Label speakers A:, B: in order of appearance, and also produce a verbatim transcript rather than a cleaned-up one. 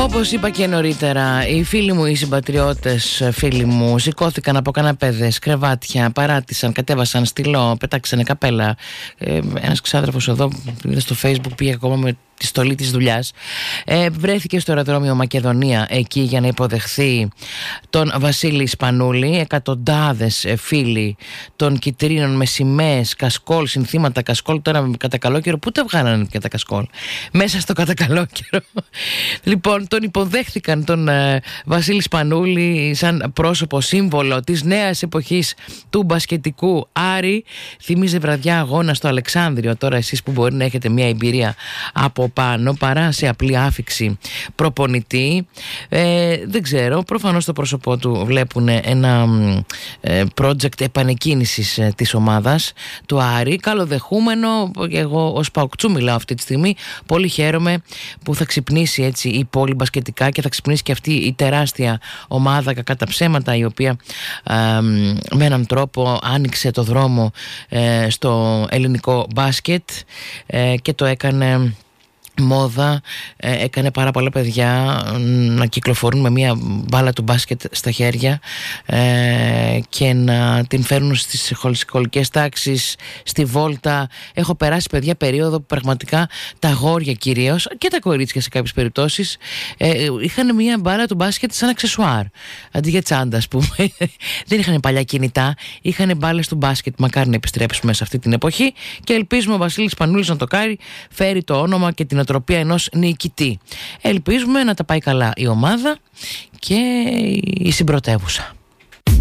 A: Όπως είπα και νωρίτερα, οι φίλοι μου, οι συμπατριώτες φίλοι μου σηκώθηκαν από καναπέδες, κρεβάτια, παράτησαν, κατέβασαν στυλό, πετάξανε καπέλα. ε, Ένας ξάδερφος εδώ είδα στο Facebook, πήγε ακόμα με τη στολή της δουλειάς, ε, βρέθηκε στο αεροδρόμιο Μακεδονία εκεί για να υποδεχθεί τον Βασίλη Σπανούλη. Εκατοντάδες ε, φίλοι των Κιτρίνων με σημαίες, κασκόλ, συνθήματα κασκόλ. Τώρα κατά καλό καιρό, πού τα βγάλανε και τα κασκόλ? Μέσα στο κατά καλό καιρό. Λοιπόν, τον υποδέχθηκαν τον ε, Βασίλη Σπανούλη σαν πρόσωπο, σύμβολο της νέας εποχής του μπασκετικού Άρη. Θυμίζει βραδιά αγώνα στο Αλεξάνδριο. Τώρα εσείς που μπορεί να έχετε μια εμπειρία από πάνω παρά σε απλή άφιξη προπονητή, ε, δεν ξέρω, προφανώς στο πρόσωπό του βλέπουν ένα ε, project επανεκκίνησης ε, της ομάδας του Άρη. Καλοδεχούμενο, εγώ ως Παοκτσού μιλάω αυτή τη στιγμή, πολύ χαίρομαι που θα ξυπνήσει έτσι η πόλη μπασκετικά και θα ξυπνήσει και αυτή η τεράστια ομάδα, κακά τα ψέματα, η οποία ε, με έναν τρόπο άνοιξε το δρόμο ε, στο ελληνικό μπάσκετ ε, και το έκανε μόδα, ε, έκανε πάρα πολλά παιδιά να κυκλοφορούν με μια μπάλα του μπάσκετ στα χέρια ε, και να την φέρνουν στις σχολικές τάξεις, στη βόλτα. Έχω περάσει, παιδιά, περίοδο που πραγματικά τα αγόρια κυρίως και τα κορίτσια σε κάποιες περιπτώσεις ε, είχαν μια μπάλα του μπάσκετ σαν αξεσουάρ αντί για τσάντα, ας πούμε. Δεν είχαν παλιά κινητά, είχαν μπάλες του μπάσκετ. Μακάρι να επιστρέψουμε σε αυτή την εποχή και ελπίζουμε ο Βασίλης Σπανούλης να το κάνει, φέρει το όνομα και την οτροπία ενός νικητή. Ελπίζουμε να τα πάει καλά η ομάδα και η συμπρωτεύουσα.